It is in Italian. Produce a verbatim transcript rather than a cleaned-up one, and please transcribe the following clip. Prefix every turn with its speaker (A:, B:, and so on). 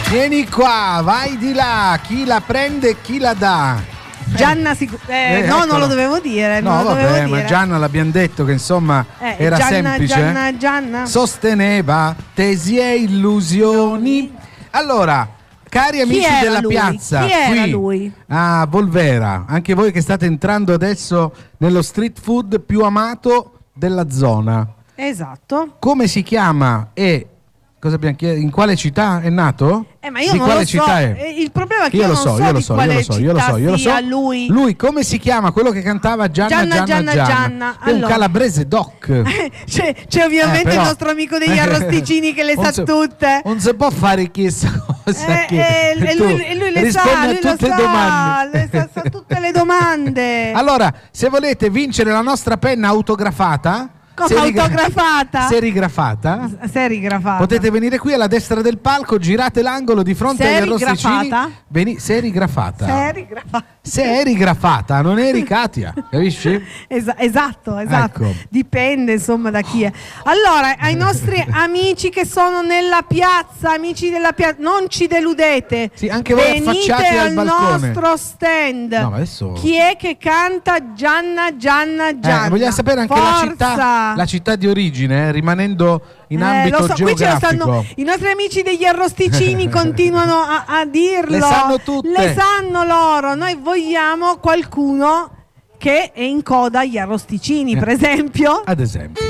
A: Vieni qua, vai di là, chi la prende e chi la dà.
B: Gianna sic- eh,
A: Eh,
B: no,
A: eccolo.
B: non lo dovevo dire.
A: No,
B: non lo
A: vabbè,
B: dovevo
A: ma
B: dire.
A: Gianna l'abbiamo detto che insomma
B: Eh,
A: era
B: Gianna,
A: semplice.
B: Gianna, Gianna.
A: Sosteneva tesi e illusioni. Allora, cari amici
B: era
A: della
B: lui?
A: piazza,
B: Chi era
A: qui
B: lui?
A: a Volvera, anche voi che state entrando adesso nello street food più amato della zona,
B: Esatto.
A: come si chiama e cosa abbiamo chiesto? In quale città è nato?
B: Eh, ma io
A: Di
B: non
A: quale
B: lo so.
A: città è?
B: Eh, il problema è che
A: io,
B: io
A: lo
B: non
A: so,
B: so
A: io lo
B: di
A: so, io
B: quale
A: lo so, io lo so, io lo so.
B: città sia lui.
A: Lui come si chiama? Quello che cantava Gianna
B: Gianna,
A: Gianna
B: Gianna,
A: Gianna.
B: Gianna.
A: È un
B: Allora.
A: calabrese doc.
B: c'è, c'è ovviamente
A: Eh, però-
B: il nostro amico degli arrosticini che le
A: Non
B: sa
A: si-
B: tutte.
A: Non si può fare chissà cosa.
B: Eh,
A: che
B: eh, e
A: tu
B: lui, e lui le
A: rispondi
B: sa,
A: a
B: lui lo
A: tutte le
B: sa,
A: domande.
B: le sa, sa tutte le domande.
A: Allora, se volete vincere la nostra penna autografata,
B: Come
A: serigra-
B: autografata?
A: serigrafata,
B: Serigrafata.
A: potete venire qui alla destra del palco, girate l'angolo di fronte agli arrosticini.
B: Serigrafata?
A: Veni- serigrafata.
B: Serigrafata.
A: Serigrafata, non eri Katia, capisci?
B: Esa- esatto, esatto.
A: Ecco.
B: Dipende insomma da chi è. Allora, ai nostri amici che sono nella piazza, amici della piazza, non ci deludete.
A: Sì, anche voi
B: venite
A: affacciati al
B: al
A: balcone.
B: nostro stand.
A: No, ma adesso-
B: Chi è che canta Gianna Gianna Gianna?
A: Eh, vogliamo sapere anche la
B: Forza!
A: città, la città di origine, eh, rimanendo in
B: Eh,
A: ambito
B: lo so, qui ce lo
A: geografico.
B: stanno, i nostri amici degli arrosticini continuano a, a dirlo.
A: Le sanno tutte.
B: Le sanno loro. Noi vogliamo qualcuno che è in coda agli arrosticini, per esempio.
A: Ad esempio.